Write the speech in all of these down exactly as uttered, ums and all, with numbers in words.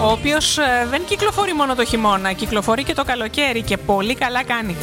ο οποίος δεν κυκλοφορεί μόνο το χειμώνα, κυκλοφορεί και το καλοκαίρι και πολύ καλά κάνει.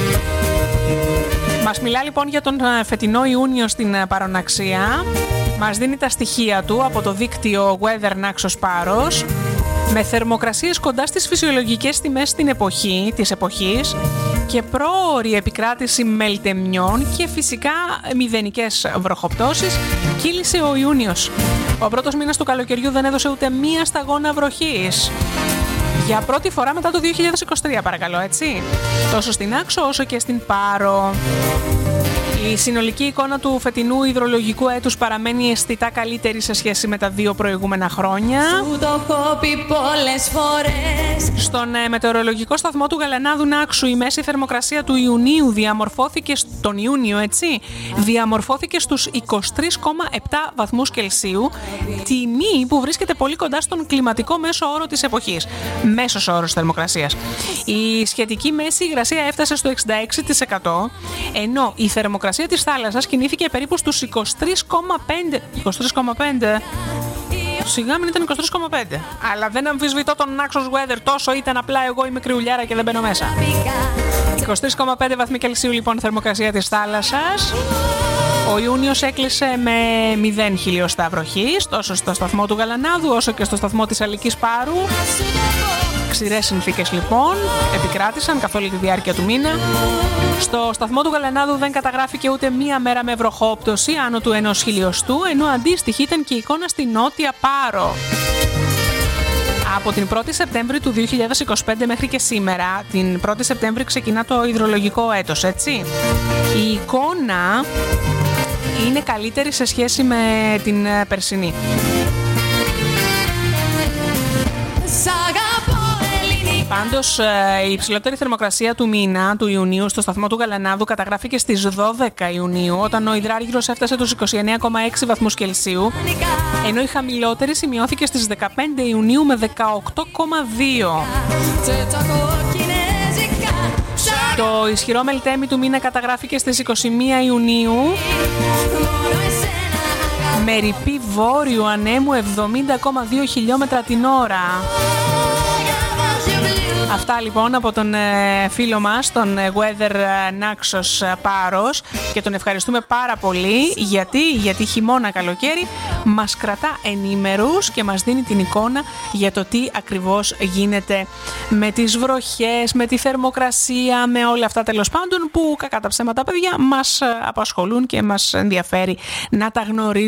Μας μιλά λοιπόν για τον φετινό Ιούνιο στην παροναξία. Μας δίνει τα στοιχεία του από το δίκτυο Weather Naxos Paros, με θερμοκρασίες κοντά στις φυσιολογικές τιμές στην εποχή, της εποχής και πρόωρη επικράτηση μελτεμιών και φυσικά μηδενικές βροχοπτώσεις. Κύλησε ο Ιούνιος. Ο πρώτος μήνας του καλοκαιριού δεν έδωσε ούτε μία σταγόνα βροχής. Για πρώτη φορά μετά το δύο χιλιάδες είκοσι τρία, παρακαλώ, έτσι. Τόσο στην Άξο όσο και στην Πάρο. Η συνολική εικόνα του φετινού υδρολογικού έτους παραμένει αισθητά καλύτερη σε σχέση με τα δύο προηγούμενα χρόνια. Σου το έχω πει πολλές φορές. Στον ε, μετεωρολογικό σταθμό του Γαλανάδου Νάξου η μέση θερμοκρασία του Ιουνίου διαμορφώθηκε στον Ιούνιο, έτσι, διαμορφώθηκε στους είκοσι τρία κόμμα επτά βαθμούς Κελσίου, τιμή που βρίσκεται πολύ κοντά στον κλιματικό μέσο όρο της εποχής. Μέσος όρος θερμοκρασίας. Η σχετική μέση υγρασία έφτασε στο εξήντα έξι τοις εκατό, ενώ η θερμοκρασία η θερμοκρασία της θάλασσας κινήθηκε περίπου στους είκοσι τρία κόμμα πέντε. είκοσι τρία κόμμα πέντε. Σιγά μην ήταν είκοσι τρία κόμμα πέντε. Αλλά δεν αμφισβητώ τον Naxos Weather, τόσο ήταν, απλά εγώ είμαι κρυουλιάρα και δεν μπαίνω μέσα. είκοσι τρία κόμμα πέντε βαθμοί Κελσίου λοιπόν η θερμοκρασία της θάλασσας. Ο Ιούνιος έκλεισε με μηδέν χιλιοστά βροχής, τόσο στο σταθμό του Γαλανάδου όσο και στο σταθμό της Αλικής Πάρου. Ξηρές συνθήκες λοιπόν επικράτησαν καθ' όλη τη διάρκεια του μήνα. Στο σταθμό του Γαλανάδου δεν καταγράφηκε ούτε μία μέρα με βροχόπτωση άνω του ενός χιλιοστού, ενώ αντίστοιχη ήταν και η εικόνα στη Νότια Πάρο. Από την πρώτη Σεπτέμβρη του δύο χιλιάδες είκοσι πέντε μέχρι και σήμερα, την πρώτη Σεπτέμβρη ξεκινά το υδρολογικό έτος, έτσι. Η εικόνα είναι καλύτερη σε σχέση με την περσινή. Πάντως, η υψηλότερη θερμοκρασία του μήνα, του Ιουνίου, στο σταθμό του Γαλανάδου καταγράφηκε στις δώδεκα Ιουνίου, όταν ο υδράργυρος έφτασε τους είκοσι εννέα κόμμα έξι βαθμούς Κελσίου, ενώ η χαμηλότερη σημειώθηκε στις δεκαπέντε Ιουνίου με δεκαοκτώ κόμμα δύο. Το ισχυρό μελτέμι του μήνα καταγράφηκε στις είκοσι μία Ιουνίου, με ρηπή βόρειου ανέμου εβδομήντα κόμμα δύο χιλιόμετρα την ώρα. Αυτά λοιπόν από τον ε, φίλο μας, τον ε, Weather Naxos Paros, και τον ευχαριστούμε πάρα πολύ γιατί, γιατί χειμώνα καλοκαίρι μας κρατά ενήμερους και μας δίνει την εικόνα για το τι ακριβώς γίνεται με τις βροχές, με τη θερμοκρασία, με όλα αυτά τέλος πάντων που κακά τα ψέματα παιδιά μας απασχολούν και μας ενδιαφέρει να τα γνωρίζουμε.